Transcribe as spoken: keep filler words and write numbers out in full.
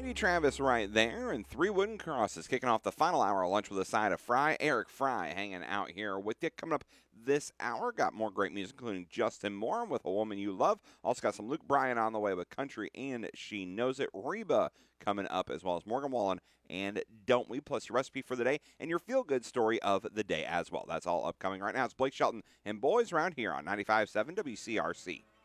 Katie Travis right there, and Three Wooden Crosses kicking off the final hour of lunch with a side of Fry. Eric Fry hanging out here with you. Coming up this hour, got more great music, including Justin Moore with A Woman You Love. Also got some Luke Bryan on the way with Country and She Knows It. Reba coming up, as well as Morgan Wallen and Don't We, plus your recipe for the day and your feel-good story of the day as well. That's all upcoming right now. It's Blake Shelton and Boys Around here on ninety-five point seven W C R C.